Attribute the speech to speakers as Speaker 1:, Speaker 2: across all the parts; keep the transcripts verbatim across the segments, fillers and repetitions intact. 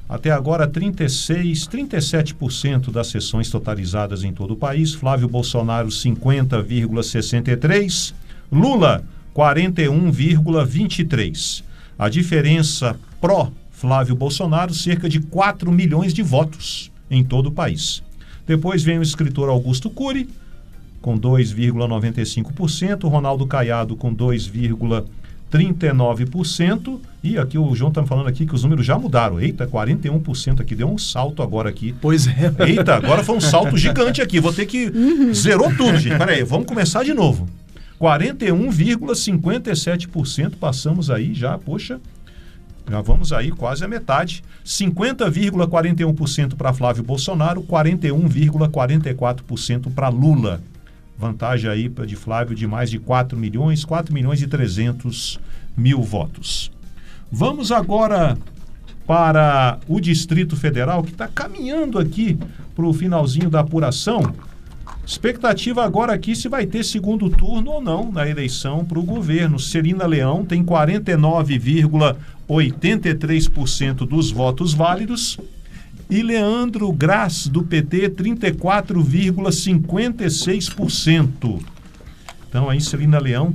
Speaker 1: Até agora, trinta e seis, trinta e sete por cento das sessões totalizadas em todo o país. Flávio Bolsonaro, cinquenta vírgula sessenta e três por cento. Lula, quarenta e um vírgula vinte e três por cento. A diferença pró-Flávio Bolsonaro, cerca de quatro milhões de votos em todo o país. Depois vem o escritor Augusto Cury, com dois vírgula noventa e cinco por cento. Ronaldo Caiado, com dois vírgula trinta e nove por cento. E aqui o João está me falando aqui que os números já mudaram. Eita, quarenta e um por cento aqui. Deu um salto agora aqui.
Speaker 2: Pois é.
Speaker 1: Eita, agora foi um salto gigante aqui. Vou ter que... Zerou tudo, gente. Peraí, vamos começar de novo. quarenta e um vírgula cinquenta e sete por cento. Passamos aí já, poxa... Já vamos aí quase a metade. cinquenta vírgula quarenta e um por cento para Flávio Bolsonaro, quarenta e um vírgula quarenta e quatro por cento para Lula. Vantagem aí de Flávio de mais de quatro milhões, quatro milhões e trezentos mil votos. Vamos agora para o Distrito Federal, que está caminhando aqui para o finalzinho da apuração. Expectativa agora aqui se vai ter segundo turno ou não na eleição para o governo. Celina Leão tem quarenta e nove vírgula oitenta e três por cento dos votos válidos e Leandro Graz, do P T, trinta e quatro vírgula cinquenta e seis por cento. Então aí Celina Leão,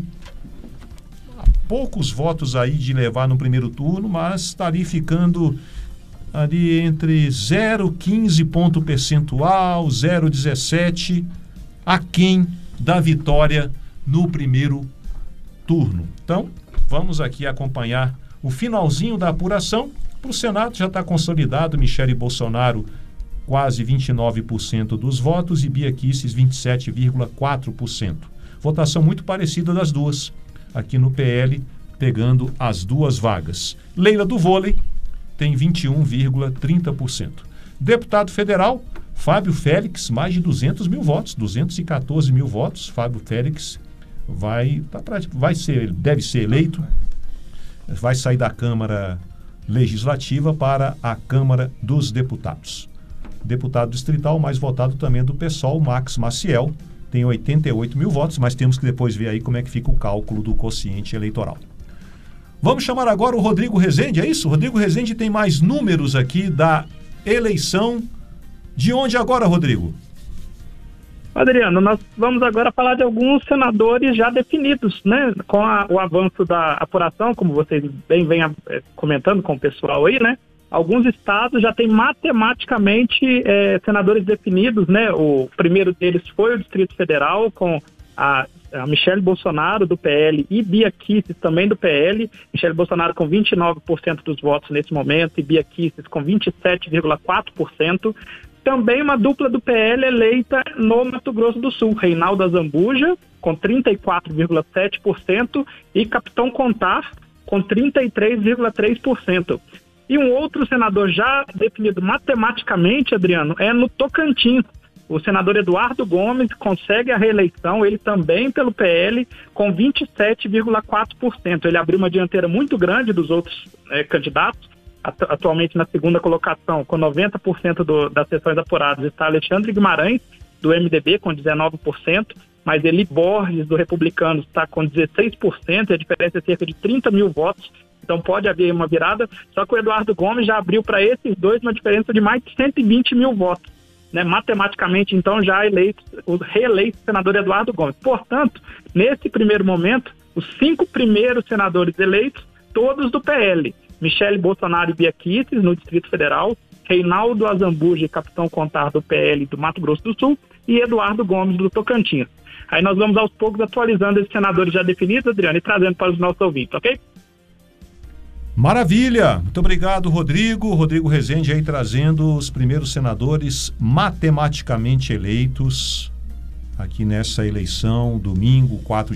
Speaker 1: poucos votos aí de levar no primeiro turno, mas está ali ficando ali entre zero vírgula quinze ponto percentual, zero vírgula dezessete, aquém da vitória no primeiro turno. Então, vamos aqui acompanhar o finalzinho da apuração. Para o Senado já está consolidado, Michele Bolsonaro quase vinte e nove por cento dos votos e Bia Kicis vinte e sete vírgula quatro por cento. Votação muito parecida das duas, aqui no P L, pegando as duas vagas. Leila do Vôlei tem vinte e um vírgula trinta por cento. Deputado federal, Fábio Félix, mais de duzentos mil votos, duzentos e quatorze mil votos. Fábio Félix vai, vai ser, deve ser eleito, vai sair da Câmara Legislativa para a Câmara dos Deputados. Deputado distrital mais votado também é do PSOL, Max Maciel, tem oitenta e oito mil votos, mas temos que depois ver aí como é que fica o cálculo do quociente eleitoral. Vamos chamar agora o Rodrigo Rezende, é isso? Rodrigo Rezende tem mais números aqui da eleição. De onde agora, Rodrigo?
Speaker 3: Adriano, nós vamos agora falar de alguns senadores já definidos, né? Com a, o avanço da apuração, como vocês bem vêm é, comentando com o pessoal aí, né? Alguns estados já têm matematicamente é, senadores definidos, né? O primeiro deles foi o Distrito Federal, com a, a Michele Bolsonaro, do P L, e Bia Kicis, também do P L. Michele Bolsonaro com vinte e nove por cento dos votos nesse momento e Bia Kicis com vinte e sete vírgula quatro por cento. Também uma dupla do P L eleita no Mato Grosso do Sul, Reinaldo Azambuja, com trinta e quatro vírgula sete por cento, e Capitão Contar, com trinta e três vírgula três por cento. E um outro senador já definido matematicamente, Adriano, é no Tocantins. O senador Eduardo Gomes consegue a reeleição, ele também pelo P L, com vinte e sete vírgula quatro por cento. Ele abriu uma dianteira muito grande dos outros eh, candidatos. Atualmente na segunda colocação, com noventa por cento do, das sessões apuradas, está Alexandre Guimarães, do M D B, com dezenove por cento, mas Eli Borges, do Republicanos, está com dezesseis por cento, e a diferença é cerca de trinta mil votos, então pode haver uma virada, só que o Eduardo Gomes já abriu para esses dois uma diferença de mais de cento e vinte mil votos, né? Matematicamente, então, já eleito, o reeleito senador Eduardo Gomes. Portanto, nesse primeiro momento, os cinco primeiros senadores eleitos, todos do P L, Michele Bolsonaro e Bia Kicis, no Distrito Federal, Reinaldo Azambuja e Capitão Contar, do P L do Mato Grosso do Sul, e Eduardo Gomes, do Tocantins. Aí nós vamos aos poucos atualizando esses senadores já definidos, Adriano, e trazendo para os nossos ouvintes, ok?
Speaker 1: Maravilha! Muito obrigado, Rodrigo. Rodrigo Rezende aí trazendo os primeiros senadores matematicamente eleitos aqui nessa eleição, domingo, quatro